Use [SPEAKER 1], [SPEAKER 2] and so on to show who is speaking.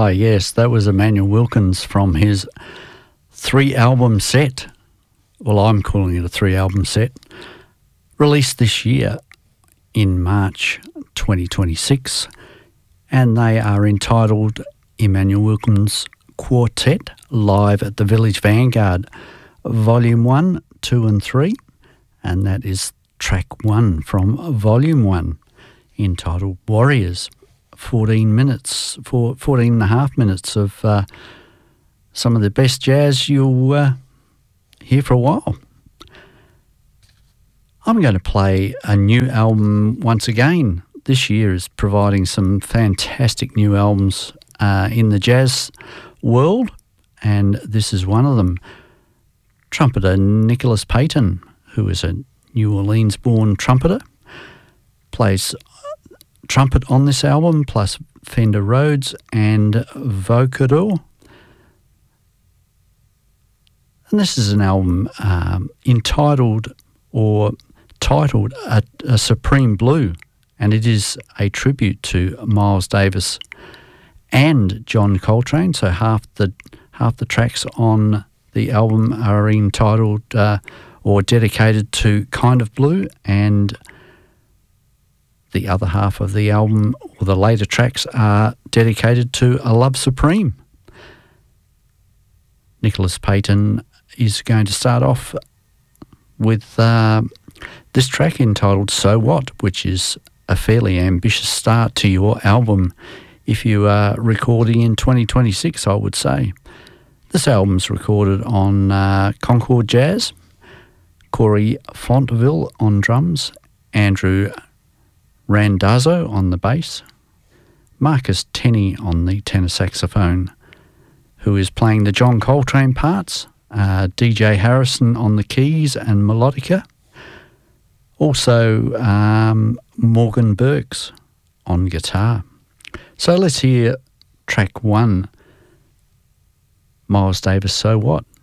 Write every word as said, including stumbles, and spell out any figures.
[SPEAKER 1] Why, yes, that was Emmanuel Wilkins from his three-album set. Well, I'm calling it a three-album set. Released this year in March twenty twenty-six, and they are entitled Emmanuel Wilkins Quartet Live at the Village Vanguard, Volume one, two and three, and that is track one from Volume one, entitled Warriors. fourteen minutes, for fourteen and a half minutes of uh, some of the best jazz you'll uh, hear for a while. I'm going to play a new album once again. This year is providing some fantastic new albums uh, in the jazz world, and this is one of them. Trumpeter Nicholas Payton, who is a New Orleans-born trumpeter, plays trumpet on this album, plus Fender Rhodes and vocador. And this is an album um, entitled or titled a, a Supreme Blue, and it is a tribute to Miles Davis and John Coltrane. So half the half the tracks on the album are entitled uh, or dedicated to Kind of Blue, and the other half of the album, or the later tracks, are dedicated to A Love Supreme. Nicholas Payton is going to start off with uh, this track entitled So What, which is a fairly ambitious start to your album if you are recording in twenty twenty-six, I would say. This album's recorded on uh, Concord Jazz, Corey Fontville on drums, Andrew Randazzo on the bass, Marcus Tenney on the tenor saxophone, who is playing the John Coltrane parts, uh, D J Harrison on the keys and melodica, also um, Morgan Burks on guitar. So let's hear track one, Miles Davis, So What.